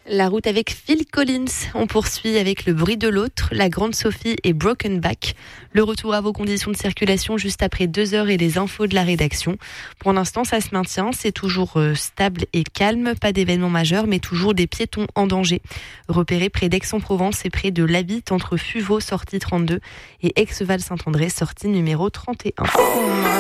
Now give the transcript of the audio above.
La route avec Phil Collins. On poursuit avec Le bruit de l'autre, La Grande Sophie et Broken Back. Le retour à vos conditions de circulation juste après 2 heures et les infos de la rédaction. Pour l'instant, ça se maintient. C'est toujours stable et calme. Pas d'événements majeurs, mais toujours des piétons en danger. Repérés près d'Aix-en-Provence et près de Labitte entre Fuveau, sortie 32, et Aix-Val-Saint-André, sortie numéro 31.